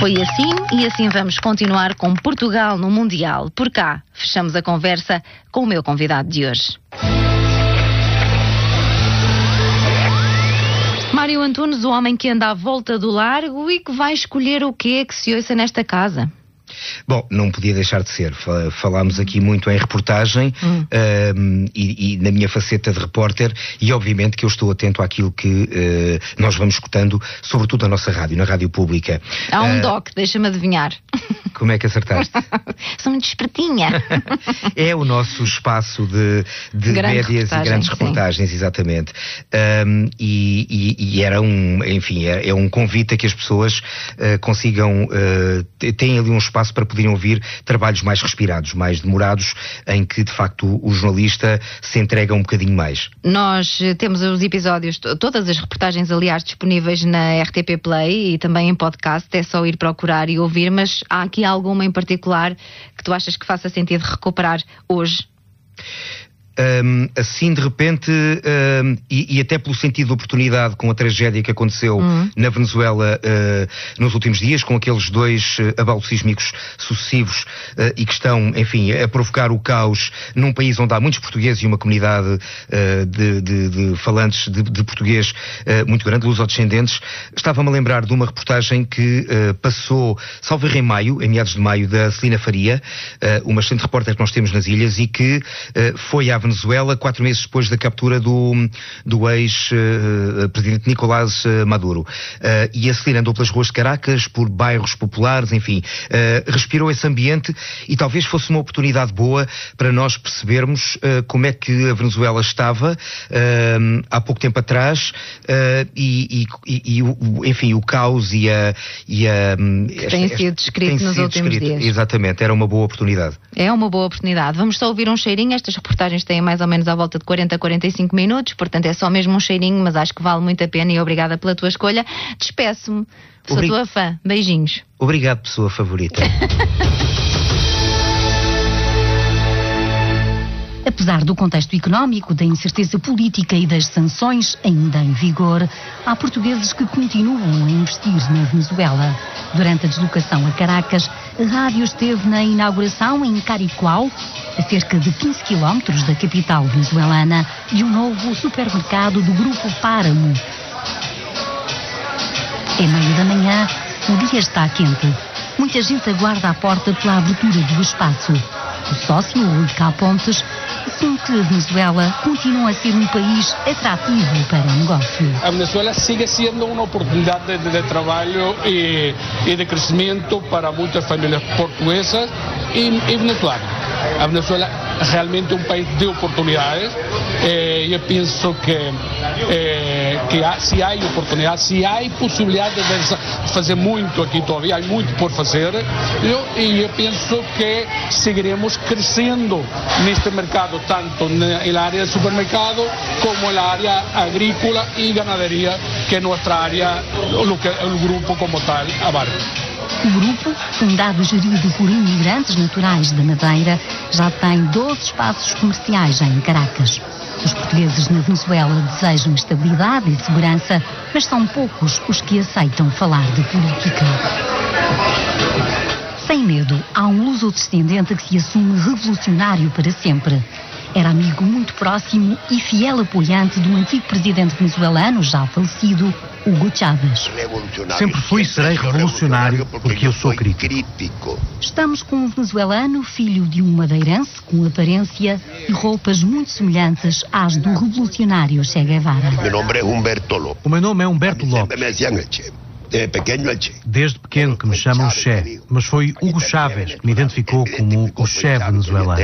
Foi assim e assim vamos continuar com Portugal no Mundial. Por cá, fechamos a conversa com o meu convidado de hoje. Mário Antunes, o homem que anda à volta do largo e que vai escolher o que é que se ouça nesta casa. Bom, não podia deixar de ser. Falámos aqui muito em reportagem e na minha faceta de repórter, e obviamente que eu estou atento àquilo que nós vamos escutando, sobretudo na nossa rádio, na rádio pública. Há um doc, deixa-me adivinhar. Como é que acertaste? Sou muito espertinha. É o nosso espaço de médias e grandes reportagens, sim. Exatamente. E era é um convite a que as pessoas consigam, têm ali um espaço para poderem ouvir trabalhos mais respirados, mais demorados, em que de facto o jornalista se entrega um bocadinho mais. Nós temos os episódios, todas as reportagens aliás disponíveis na RTP Play e também em podcast, é só ir procurar e ouvir, mas há aqui alguma em particular que tu achas que faça sentido recuperar hoje? Assim de repente, e até pelo sentido de oportunidade com a tragédia que aconteceu na Venezuela nos últimos dias, com aqueles dois abalos sísmicos sucessivos e que estão, enfim, a provocar o caos num país onde há muitos portugueses e uma comunidade de falantes de português muito grande, lusodescendentes. Estava-me a lembrar de uma reportagem que passou, salvo erro, em meados de maio, da Celina Faria, uma excelente repórter que nós temos nas ilhas, e que foi à Venezuela 4 meses depois da captura do ex-presidente Nicolás Maduro. E a Celina andou pelas ruas de Caracas, por bairros populares, enfim, respirou esse ambiente, e talvez fosse uma oportunidade boa para nós percebermos como é que a Venezuela estava há pouco tempo atrás, enfim, o caos que tem sido descrito nos últimos dias. Exatamente, era uma boa oportunidade. É uma boa oportunidade. Vamos só ouvir um cheirinho. Estas reportagens têm mais ou menos à volta de 40 a 45 minutos, portanto é só mesmo um cheirinho, mas acho que vale muito a pena, e obrigada pela tua escolha. Despeço-me, sou tua fã. Beijinhos. Obrigado, pessoa favorita. Apesar do contexto económico, da incerteza política e das sanções ainda em vigor, há portugueses que continuam a investir na Venezuela. Durante a deslocação a Caracas, a rádio esteve na inauguração em Caricuao, a cerca de 15 quilómetros da capital venezuelana, de um novo supermercado do Grupo Páramo. É meio da manhã, o dia está quente. Muita gente aguarda à porta pela abertura do espaço. O sócio, Rui Cá Pontes, assume que a Venezuela continua a ser um país atrativo para o negócio. A Venezuela sigue sendo uma oportunidade de trabalho e de crescimento para muitas famílias portuguesas e venezolanas. A Venezuela é realmente um país de oportunidades. Eu penso que se há oportunidade, se há possibilidade de fazer muito aqui todavia, há muito por fazer, e eu penso que seguiremos crescendo neste mercado, tanto na área de supermercado como na área agrícola e ganaderia, que é nossa área, o grupo como tal abarca. O grupo, fundado e gerido por imigrantes naturais da Madeira, já tem 12 espaços comerciais em Caracas. Os portugueses na Venezuela desejam estabilidade e segurança, mas são poucos os que aceitam falar de política. Sem medo, há um luso-descendente que se assume revolucionário para sempre. Era amigo muito próximo e fiel apoiante do antigo presidente venezuelano, já falecido, Hugo Chávez. Sempre fui e serei revolucionário porque eu sou crítico. Estamos com um venezuelano, filho de um madeirense, com aparência e roupas muito semelhantes às do revolucionário Che Guevara. O meu nome é Humberto Lopes. Desde pequeno que me chamam Che, mas foi Hugo Chávez que me identificou como o Che venezuelano.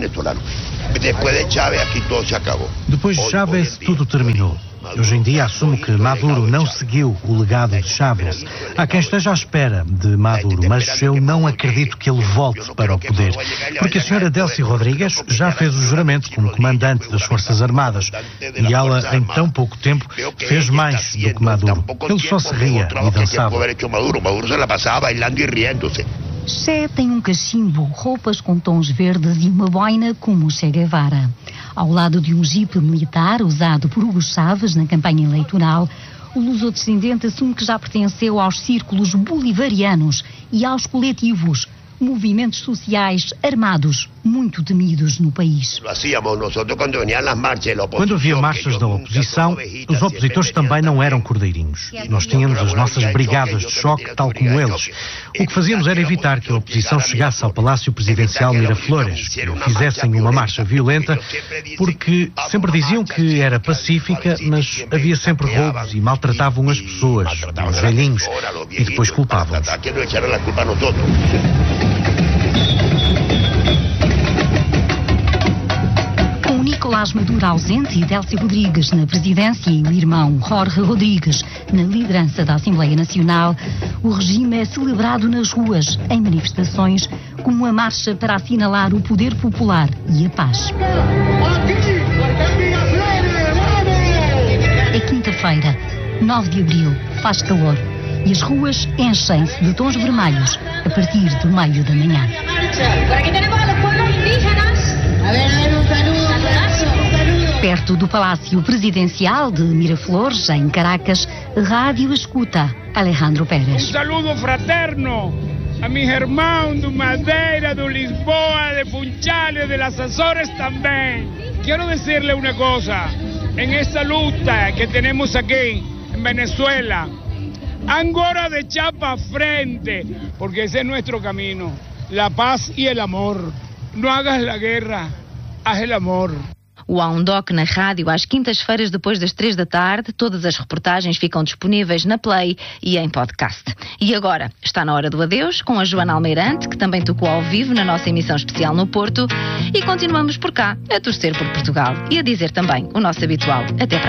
Depois de Chávez, tudo terminou. Hoje em dia assumo que Maduro não seguiu o legado de Chávez. Há quem esteja à espera de Maduro, mas eu não acredito que ele volte para o poder. Porque a senhora Delcy Rodrigues já fez o juramento como comandante das Forças Armadas. E ela, em tão pouco tempo, fez mais do que Maduro. Ele só se ria e dançava. Che tem um cachimbo, roupas com tons verdes e uma boina como Che Guevara. Ao lado de um jipe militar usado por Hugo Chávez na campanha eleitoral, o lusodescendente assume que já pertenceu aos círculos bolivarianos e aos coletivos, movimentos sociais armados muito temidos no país. Quando havia marchas da oposição, os opositores também não eram cordeirinhos. Nós tínhamos as nossas brigadas de choque, tal como eles. O que fazíamos era evitar que a oposição chegasse ao Palácio Presidencial Miraflores, que fizessem uma marcha violenta, porque sempre diziam que era pacífica, mas havia sempre roubos e maltratavam as pessoas, os velhinhos, e depois culpavam-nos. Nicolás Maduro ausente e Delcy Rodrigues na presidência e o irmão Jorge Rodrigues na liderança da Assembleia Nacional, o regime é celebrado nas ruas, em manifestações, como a marcha para assinalar o poder popular e a paz. É quinta-feira, 9 de abril, faz calor e as ruas enchem-se de tons vermelhos a partir do meio da manhã. Perto do Palácio Presidencial de Miraflores, em Caracas, rádio escuta Alejandro Pérez. Saludo fraterno a mis hermanos de Madeira, de Lisboa, de Funchal, de las Azores también. Quiero decirle una cosa, en esta lucha que tenemos aquí en Venezuela, ahora de chapa frente, porque ese es nuestro camino, la paz y el amor. No hagas la guerra, haz el amor. O Aundoc na rádio às quintas-feiras depois das 3 da tarde. Todas as reportagens ficam disponíveis na Play e em podcast. E agora está na hora do adeus com a Joana Almeirante, que também tocou ao vivo na nossa emissão especial no Porto. E continuamos por cá a torcer por Portugal e a dizer também o nosso habitual até para